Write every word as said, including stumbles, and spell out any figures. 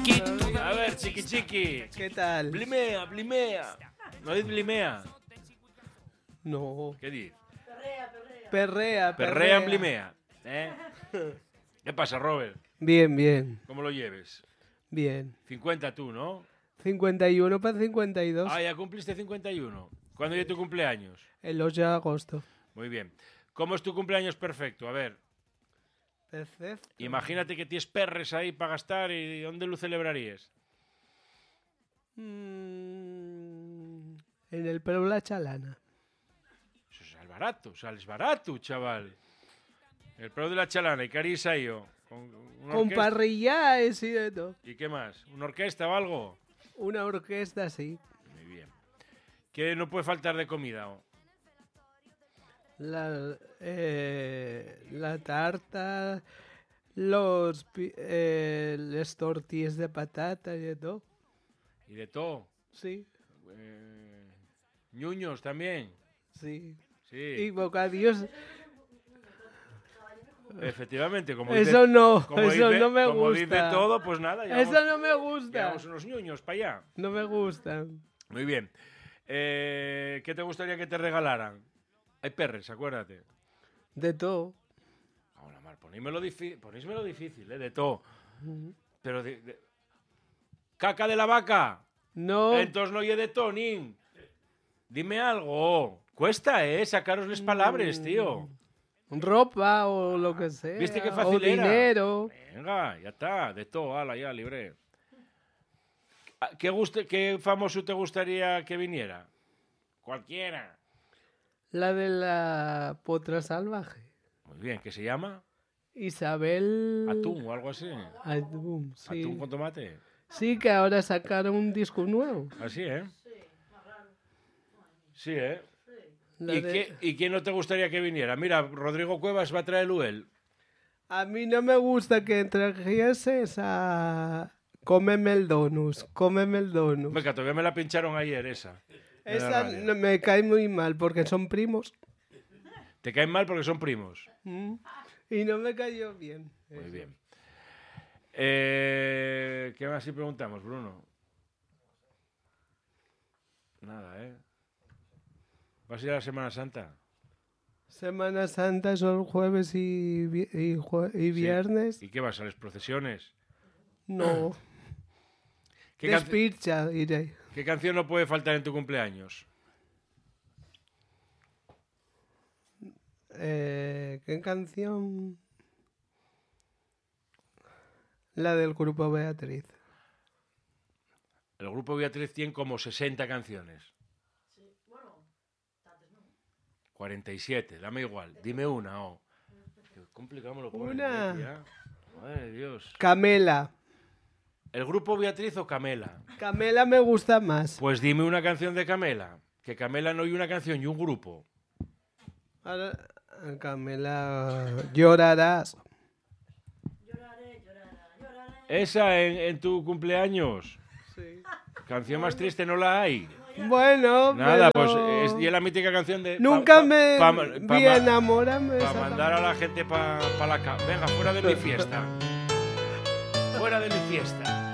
A ver, chiqui chiqui. ¿Qué tal? Blimea, blimea. ¿No dices blimea? No. ¿Qué dices? Perrea, perrea. Perrea en blimea. ¿Eh? ¿Qué pasa, Robert? Bien, bien, ¿Cómo lo lleves? bien. cincuenta tú, ¿no? cincuenta y uno para cincuenta y dos. Ah, ya cumpliste cincuenta y uno. ¿Cuándo es tu cumpleaños? El ocho de agosto. Muy bien. ¿Cómo es tu cumpleaños perfecto? A ver, Perfecto. imagínate que tienes perres ahí para gastar y ¿dónde lo celebrarías? Mm, en el Perú La Chalana. Eso es barato, sales barato, chaval. El pro de la chalana y carisa yo. Con, una Con orquesta. parrillaes y de todo. ¿Y qué más? ¿Una orquesta o algo? Una orquesta, sí. Muy bien. ¿Qué no puede faltar de comida? Oh? La, eh, la tarta, los pi- eh, les tortillas de patata y de todo. ¿Y de todo? Sí, Eh, ñuños también. sí. Sí. Y bocadillos. Efectivamente, como Eso dice, no, como eso dice- no me como gusta. dice todo, pues nada, llevamos, Eso no me gusta. llevamos unos ñuños para allá. No me gustan. Muy bien. Eh, ¿Qué te gustaría que te regalaran? Hay perres, acuérdate. De todo. Hola, Mar, ponísmelo difícil, ponísmelo difícil, ¿eh? De todo. Pero de, de- ¿Caca de la vaca? No. Entonces no oye de todo, nin. Dime algo. Cuesta, ¿eh? Sacaros las palabras, tío. Ropa o lo que sea. ¿Viste qué o fácil era? dinero. Venga, ya está, de todo, ala, ya, libre. ¿Qué, guste, ¿Qué famoso te gustaría que viniera? Cualquiera. La de la potra salvaje. Muy bien, ¿qué se llama? Isabel. Atún o algo así. Atún, sí. Atún con tomate. Sí, que ahora sacaron un disco nuevo. Así, ¿eh? Sí, ¿eh? La ¿Y, de- qué, ¿Y quién no te gustaría que viniera? Mira, Rodrigo Cuevas va a traer el U E L. A mí no me gusta que trajeses a... Cómeme el donus, cómeme el donus. Venga, todavía me la pincharon ayer esa. en la Esa radio. no- me cae muy mal porque son primos. Te caen mal porque son primos. Mm. Y no me cayó bien. Muy bien. Eh, ¿Qué más si preguntamos, Bruno? Nada, ¿eh? ¿Vas a ir a la Semana Santa? Semana Santa son jueves y, vi- y, jue- y viernes. ¿Y qué vas a las procesiones? No. ¿Qué, canci- Despircha, iré. ¿Qué canción no puede faltar en tu cumpleaños? Eh, ¿Qué canción? La del grupo Beatriz. El grupo Beatriz tiene como sesenta canciones. cuarenta y siete, dame igual. Dime una, oh. Qué complicado me lo pones, Una. eh, tía. Madre de Dios. Camela. ¿El grupo Beatriz o Camela? Camela me gusta más. Pues dime una canción de Camela. Que Camela no hay una canción y un grupo. Ahora, Camela, llorarás. Esa en, en tu cumpleaños. Sí. Canción más triste no la hay. Bueno, Nada, pero pues es y es la mítica canción de... nunca pa- pa- me pa- vi pa- ma- enamórame. Para esa mandar a la gente para la casa. Venga, fuera de mi fiesta. Fuera de mi fiesta.